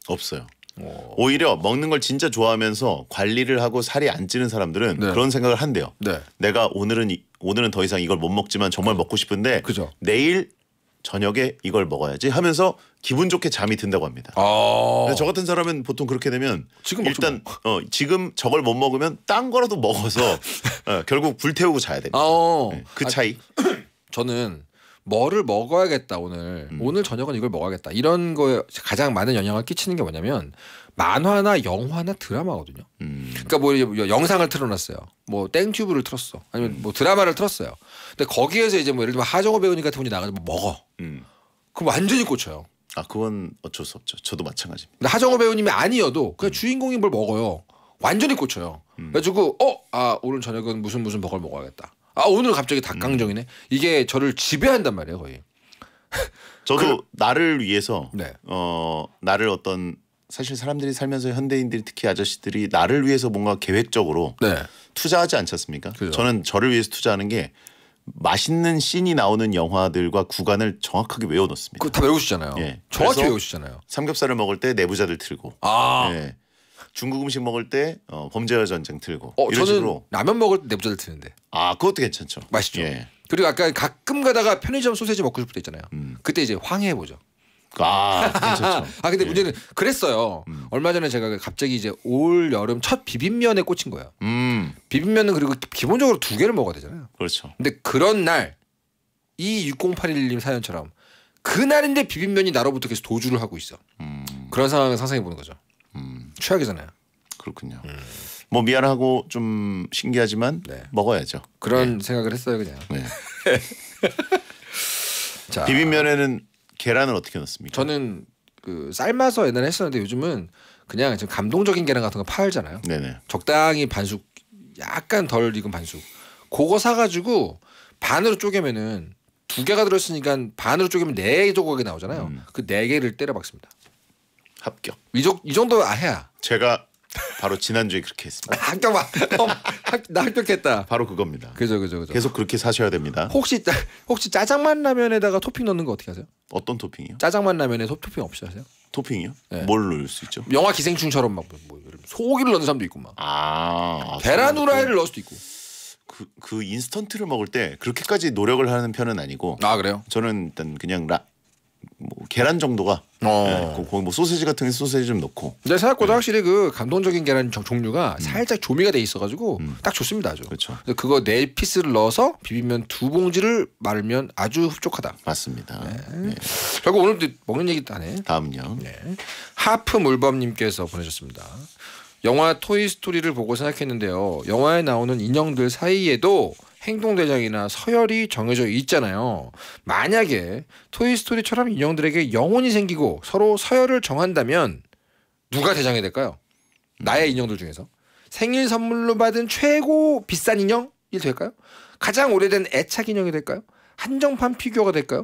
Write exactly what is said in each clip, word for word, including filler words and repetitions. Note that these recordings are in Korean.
없어요. 오. 오히려 먹는 걸 진짜 좋아하면서 관리를 하고 살이 안 찌는 사람들은 네. 그런 생각을 한대요. 네. 내가 오늘은 이, 오늘은 더 이상 이걸 못 먹지만 정말 먹고 싶은데 그죠. 내일 저녁에 이걸 먹어야지 하면서 기분 좋게 잠이 든다고 합니다. 아. 근데 저 같은 사람은 보통 그렇게 되면 지금 일단 어, 지금 저걸 못 먹으면 딴 거라도 먹어서 어, 결국 불태우고 자야 됩니다. 아. 네, 그 차이. 저는 뭐를 먹어야겠다 오늘 음. 오늘 저녁은 이걸 먹어야겠다 이런 거에 가장 많은 영향을 끼치는 게 뭐냐면 만화나 영화나 드라마거든요. 음. 그러니까 뭐 영상을 틀어놨어요. 뭐 땡튜브를 틀었어. 아니면 뭐 드라마를 틀었어요. 근데 거기에서 이제 뭐 예를 들면 하정우 배우님 같은 분이 나가서 뭐 먹어. 음. 그럼 완전히 꽂혀요. 아 그건 어쩔 수 없죠. 저도 마찬가지입니다. 근데 하정우 배우님이 아니어도 그냥 음. 주인공이 뭘 먹어요. 완전히 꽂혀요. 음. 그래가지고 어, 아 오늘 저녁은 무슨 무슨 먹을 먹어야겠다. 아 오늘 갑자기 닭강정이네. 이게 저를 지배한단 말이에요 거의. 저도 그- 나를 위해서 네. 어 나를 어떤 사실 사람들이 살면서 현대인들이 특히 아저씨들이 나를 위해서 뭔가 계획적으로 네. 투자하지 않지 않습니까? 그죠. 저는 저를 위해서 투자하는 게 맛있는 씬이 나오는 영화들과 구간을 정확하게 외워놓습니다. 그거 다 외우시잖아요. 예. 정확히 그래서 외우시잖아요. 삼겹살을 먹을 때 내부자들 틀고, 아. 예. 중국 음식 먹을 때 어, 범죄와 전쟁 틀고 어, 이런 저는 식으로. 라면 먹을 때 내부자들 트는데 아 그것도 괜찮죠. 맛있죠. 예. 그리고 아까 가끔 가다가 편의점 소세지 먹고 싶을 때 있잖아요. 음. 그때 이제 황해 보죠. 아 괜찮죠. 아 근데 예. 문제는 그랬어요. 음. 얼마 전에 제가 갑자기 이제 올 여름 첫 비빔면에 꽂힌 거예요. 음 비빔면은 그리고 기본적으로 두 개를 먹어야 되잖아요. 그렇죠. 근데 그런 날 이 육공팔일 님 사연처럼 그날인데 비빔면이 나로부터 계속 도주를 하고 있어. 음, 그런 상황을 상상해 보는 거죠. 음 최악이잖아요. 그렇군요. 뭐 미안하고 좀 신기하지만 네. 먹어야죠. 그런 생각을 했어요 그냥. 네. 자, 비빔면에는 계란을 어떻게 넣습니까? 저는 그 삶아서 옛날에 했었는데 요즘은 그냥 좀 감동적인 계란 같은 거 팔잖아요. 네네. 적당히 반숙, 약간 덜 익은 반숙. 그거 사가지고 반으로 쪼개면은 두 개가 들었으니까 반으로 쪼개면 네 조각이 나오잖아요. 음. 그 네 개를 때려 박습니다. 합격. 이, 정, 이 정도 아 해야. 제가 바로 지난주에 그렇게 했습니다. 합격 봐. 어, 합- 나 합격했다. 바로 그겁니다. 그죠 그죠 그죠. 계속 그렇게 사셔야 됩니다. 혹시 짜- 혹시 짜장만 라면에다가 토핑 넣는 거 어떻게 하세요? 어떤 토핑이요? 짜장만 라면에 소- 토핑 없이 하세요? 토핑이요? 네. 뭘 넣을 수 있죠? 영화 기생충처럼 막 뭐, 뭐 소고기를 넣는 사람도 있고 막 아, 계란 후라이를 넣을 수도 있고. 그, 그 인스턴트를 먹을 때 그렇게까지 노력을 하는 편은 아니고 아 그래요? 저는 일단 그냥 라, 뭐 계란 정도가 어. 네, 거- 거기 뭐 소세지 같은 게 소세지 좀 넣고 근데 생각보다 확실히 그 감동적인 계란 종- 종류가 음. 살짝 조미가 돼 있어가지고 딱 좋습니다 아주. 그렇죠. 그래서 그거 네 피스를 넣어서 비빔면 두 봉지를 말면 아주 흡족하다. 맞습니다. 네. 결국 오늘도 먹는 얘기 하네. 다음요. 네. 하프 물범님께서 보내셨습니다. 영화 토이스토리를 보고 생각했는데요. 영화에 나오는 인형들 사이에도 행동대장이나 서열이 정해져 있잖아요. 만약에 토이스토리처럼 인형들에게 영혼이 생기고 서로 서열을 정한다면 누가 대장이 될까요? 나의 인형들 중에서. 생일 선물로 받은 최고 비싼 인형이 될까요? 가장 오래된 애착 인형이 될까요? 한정판 피규어가 될까요?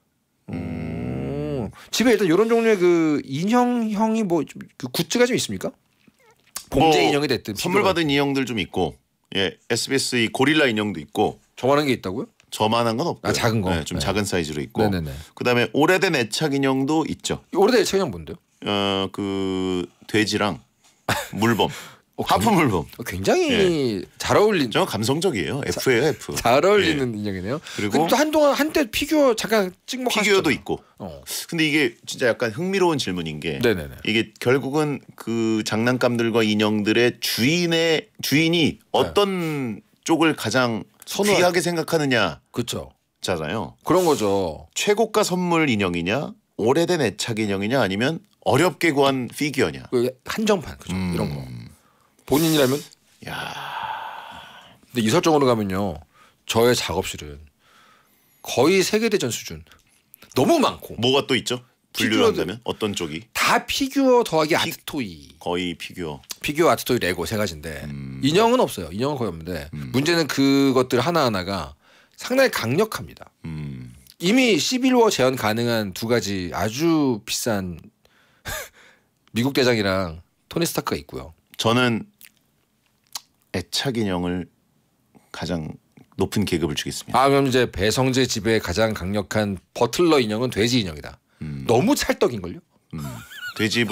음. 집에 일단 이런 종류의 그 인형형이 뭐 그 굿즈가 좀 있습니까? 봉제 뭐 인형이 됐든 선물 피규어가. 받은 인형들 좀 있고 예 에스비에스 이 고릴라 인형도 있고 저만한 게 있다고요? 저만한 건 없고요. 아, 작은 거? 네, 좀 네. 작은 사이즈로 있고 네네네. 그다음에 오래된 애착 인형도 있죠. 오래된 애착 인형 뭔데요? 어 그 돼지랑 물범 어, 하프 물범 어, 굉장히 잘 어울린 저 감성적이에요. F예요 F. 잘 어울리는 인형이네요. 그리고 근데 또 한동안 한때 피규어 잠깐 찍먹 피규어도 있고. 어. 근데 이게 진짜 약간 흥미로운 질문인 게 네네네. 이게 결국은 그 장난감들과 인형들의 주인의 주인이 어떤 쪽을 가장 선호할- 귀하게 생각하느냐잖아요. 그렇죠. 그런 거죠. 최고가 선물 인형이냐, 오래된 애착 인형이냐, 아니면 어렵게 구한 피규어냐. 그 한정판 그죠. 음. 이런 거. 본인이라면 야, 근데 이 설정으로 가면요. 저의 작업실은 거의 세계대전 수준. 너무 많고 뭐가 또 있죠? 분류를 피규어도- 한다면 어떤 쪽이 다 피규어 더하기 아트토이. 거의 피규어. 피규어 아트토이 레고 세 가지인데 음. 인형은 없어요. 인형은 거의 없는데 문제는 그것들 하나하나가 상당히 강력합니다. 음. 이미 시빌워 재현 가능한 두 가지 아주 비싼 미국 대장이랑 토니 스타크가 있고요. 저는 애착 인형을 가장 높은 계급을 주겠습니다. 아 그럼 이제 배성재 집에 가장 강력한 버틀러 인형은 돼지 인형이다. 음. 너무 찰떡인걸요? 음. 돼지